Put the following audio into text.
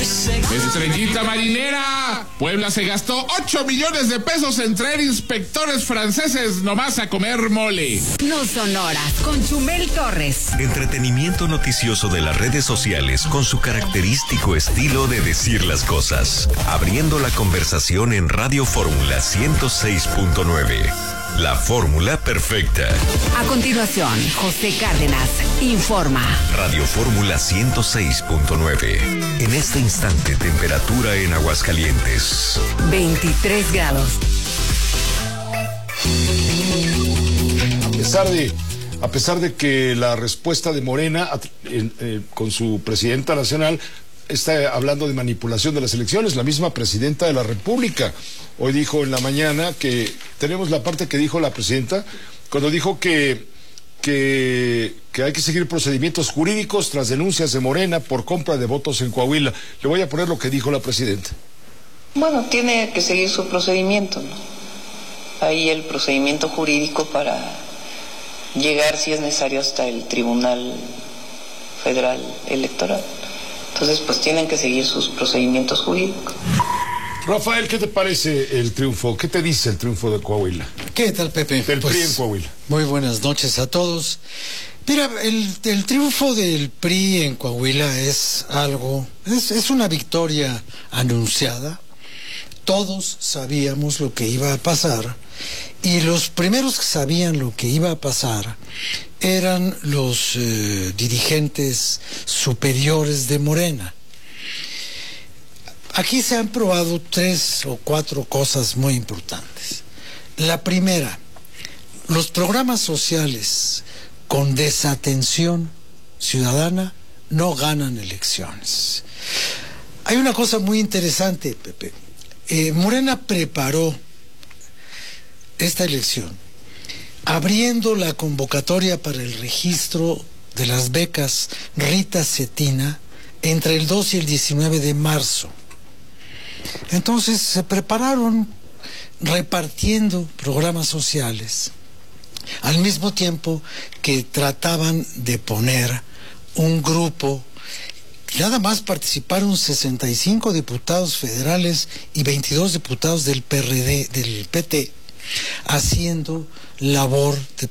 Estrellita marinera. Puebla se gastó 8 millones de pesos en traer inspectores franceses nomás a comer mole. No son horas con Chumel Torres. Entretenimiento noticioso de las redes sociales con su característico estilo de decir las cosas. Abriendo la conversación en Radio Fórmula 106.9. La fórmula perfecta. A continuación, José Cárdenas informa. Radio Fórmula 106.9. En este instante, temperatura en Aguascalientes. 23 grados. A pesar de que la respuesta de Morena con su presidenta nacional está hablando de manipulación de las elecciones, la misma presidenta de la República hoy dijo en la mañana que tenemos la parte que dijo la presidenta cuando dijo que hay que seguir procedimientos jurídicos tras denuncias de Morena por compra de votos en Coahuila. Le voy a poner lo que dijo la presidenta. Bueno, tiene que seguir su procedimiento, ¿no? Ahí el procedimiento jurídico para llegar, si es necesario, hasta el Tribunal Federal Electoral. Entonces, pues tienen que seguir sus procedimientos jurídicos. Rafael, ¿qué te parece el triunfo? ¿Qué te dice el triunfo de Coahuila? ¿Qué tal, Pepe? Del PRI en Coahuila. Muy buenas noches a todos. Mira, el triunfo del PRI en Coahuila es una victoria anunciada. Todos sabíamos lo que iba a pasar y los primeros que sabían lo que iba a pasar eran los dirigentes superiores de Morena. Aquí se han probado 3 o 4 cosas muy importantes. La primera, los programas sociales con desatención ciudadana no ganan elecciones. Hay una cosa muy interesante, Pepe. Morena preparó esta elección abriendo la convocatoria para el registro de las becas Rita Cetina entre el 2 y el 19 de marzo. Entonces se prepararon repartiendo programas sociales al mismo tiempo que trataban de poner un grupo. Nada más participaron 65 diputados federales y 22 diputados del PT haciendo labor de